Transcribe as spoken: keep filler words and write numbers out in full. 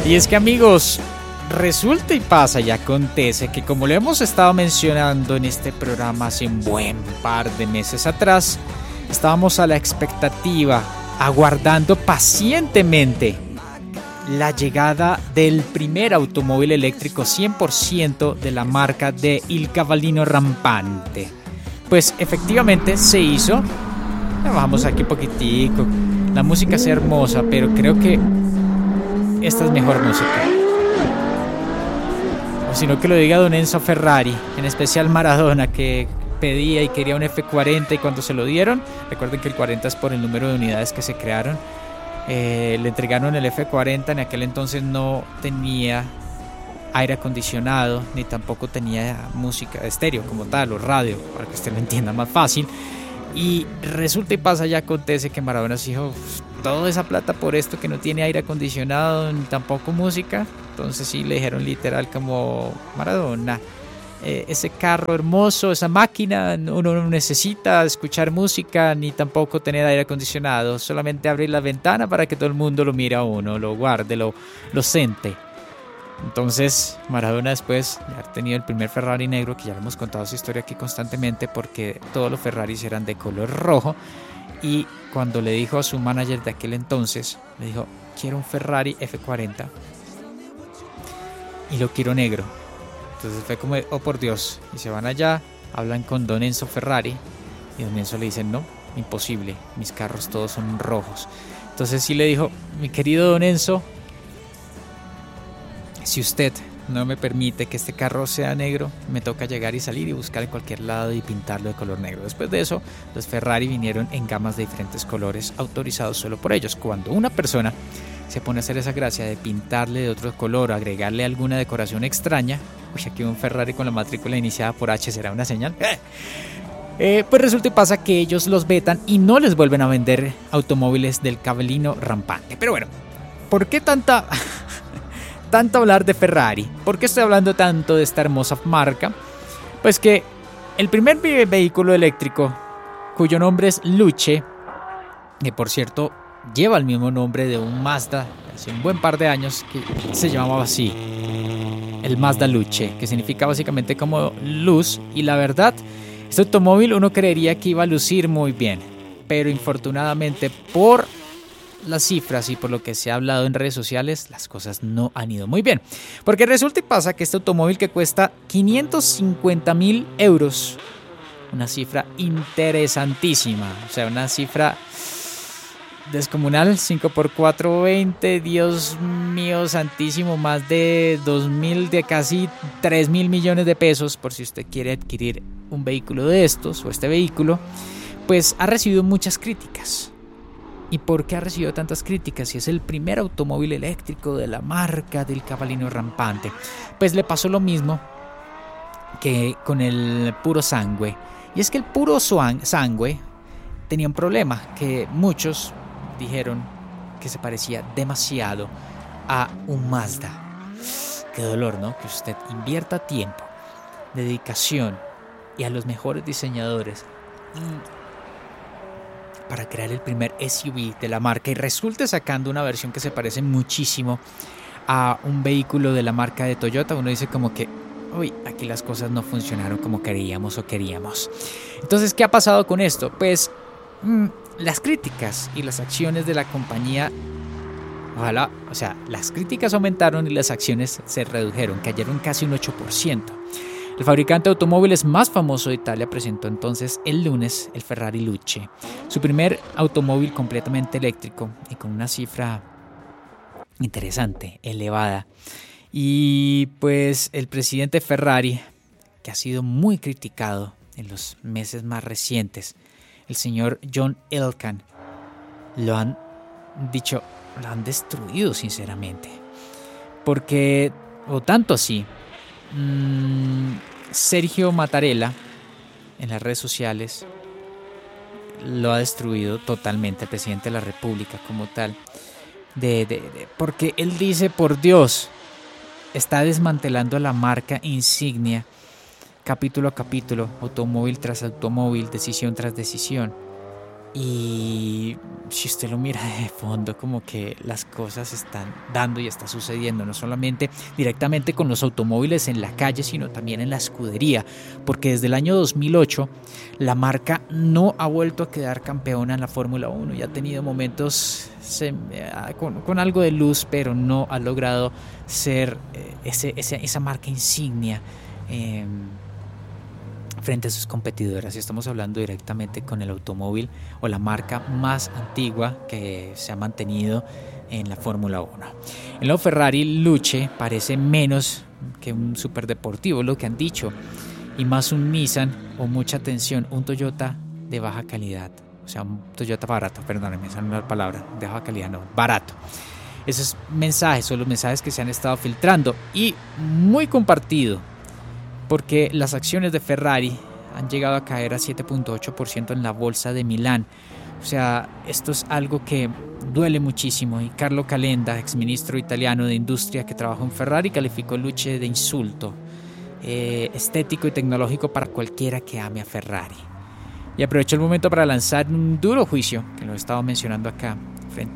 Y es que, amigos, resulta y pasa y acontece que, como lo hemos estado mencionando en este programa hace un buen par de meses atrás, estábamos a la expectativa, aguardando pacientemente la llegada del primer automóvil eléctrico cien por ciento de la marca de Il Cavallino Rampante. Pues efectivamente se hizo. Vamos aquí un poquitico. La música es hermosa, pero creo que esta es mejor música. O si no, que lo diga don Enzo Ferrari, en especial Maradona, que pedía y quería un F cuarenta y cuando se lo dieron, recuerden que el cuarenta es por el número de unidades que se crearon, eh, le entregaron el F cuarenta. En aquel entonces no tenía aire acondicionado ni tampoco tenía música estéreo como tal o radio, para que usted lo entienda más fácil. Y resulta y pasa y acontece que Maradona se dijo, toda esa plata por esto que no tiene aire acondicionado ni tampoco música. Entonces sí le dijeron literal como, Maradona, eh, ese carro hermoso, esa máquina, uno no necesita escuchar música ni tampoco tener aire acondicionado, solamente abrir la ventana para que todo el mundo lo mire a uno, lo guarde, lo, lo siente. Entonces Maradona, después de haber tenido el primer Ferrari negro, que ya lo hemos contado su historia aquí constantemente porque todos los Ferraris eran de color rojo, y cuando le dijo a su manager de aquel entonces, le dijo, quiero un Ferrari F cuarenta y lo quiero negro. Entonces fue como, oh por Dios, y se van allá, hablan con don Enzo Ferrari y don Enzo le dice, no, imposible, mis carros todos son rojos. Entonces sí le dijo, mi querido don Enzo, si usted no me permite que este carro sea negro, me toca llegar y salir y buscar en cualquier lado y pintarlo de color negro. Después de eso, los Ferrari vinieron en gamas de diferentes colores autorizados solo por ellos. Cuando una persona se pone a hacer esa gracia de pintarle de otro color, agregarle alguna decoración extraña, uy, aquí un Ferrari con la matrícula iniciada por H será una señal. ¡Eh! Eh, pues resulta y pasa que ellos los vetan y no les vuelven a vender automóviles del Cavallino Rampante. Pero bueno, ¿por qué tanta... tanto hablar de Ferrari? ¿Por qué estoy hablando tanto de esta hermosa marca? Pues que el primer ve- vehículo eléctrico, cuyo nombre es Luce, que por cierto lleva el mismo nombre de un Mazda hace un buen par de años que se llamaba así, el Mazda Luce, que significa básicamente como luz. Y la verdad, este automóvil uno creería que iba a lucir muy bien, pero infortunadamente por las cifras y por lo que se ha hablado en redes sociales, las cosas no han ido muy bien. Porque resulta y pasa que este automóvil, que cuesta quinientos cincuenta mil euros, una cifra interesantísima, o sea, una cifra descomunal, cinco por cuatro, veinte, Dios mío santísimo, más de dos mil, de casi tres mil millones de pesos, por si usted quiere adquirir un vehículo de estos o este vehículo, pues ha recibido muchas críticas. ¿Y por qué ha recibido tantas críticas si es el primer automóvil eléctrico de la marca del Cavallino Rampante? Pues le pasó lo mismo que con el Puro Sangue. Y es que el Puro Sangue tenía un problema, que muchos dijeron que se parecía demasiado a un Mazda. Qué dolor, ¿no? Que usted invierta tiempo, dedicación y a los mejores diseñadores para crear el primer S U V de la marca y resulte sacando una versión que se parece muchísimo a un vehículo de la marca de Toyota. Uno dice como que, uy, aquí las cosas no funcionaron como queríamos o queríamos. Entonces, ¿qué ha pasado con esto? Pues mmm, las críticas y las acciones de la compañía, ojalá, o sea, las críticas aumentaron y las acciones se redujeron, cayeron casi un ocho por ciento. El fabricante de automóviles más famoso de Italia presentó entonces el lunes el Ferrari Luce, su primer automóvil completamente eléctrico y con una cifra interesante, elevada. Y pues el presidente Ferrari, que ha sido muy criticado en los meses más recientes, el señor John Elkann, lo han dicho, lo han destruido sinceramente. Porque, o tanto así, mmm, Sergio Mattarella en las redes sociales lo ha destruido totalmente, el presidente de la República como tal, de, de, de, porque él dice, por Dios, está desmantelando la marca insignia capítulo a capítulo, automóvil tras automóvil, decisión tras decisión. Y si usted lo mira de fondo, como que las cosas están dando y está sucediendo, no solamente directamente con los automóviles en la calle, sino también en la escudería, porque desde el año dos mil ocho la marca no ha vuelto a quedar campeona en la Fórmula uno, y ha tenido momentos se, con, con algo de luz, pero no ha logrado ser ese, ese, esa marca insignia eh, frente a sus competidoras. Y estamos hablando directamente con el automóvil o la marca más antigua que se ha mantenido en la Fórmula uno. El nuevo Ferrari Luce parece menos que un superdeportivo, es lo que han dicho, y más un Nissan, o mucha atención, un Toyota de baja calidad. O sea, un Toyota barato, perdónenme, esa no es la palabra, de baja calidad, no, barato. Esos mensajes son los mensajes que se han estado filtrando, y muy compartido, porque las acciones de Ferrari han llegado a caer a siete punto ocho por ciento en la bolsa de Milán. O sea, esto es algo que duele muchísimo, y Carlo Calenda, exministro italiano de Industria que trabajó en Ferrari, calificó Luce de insulto eh, estético y tecnológico para cualquiera que ame a Ferrari. Y aprovecho el momento para lanzar un duro juicio, que lo he estado mencionando acá,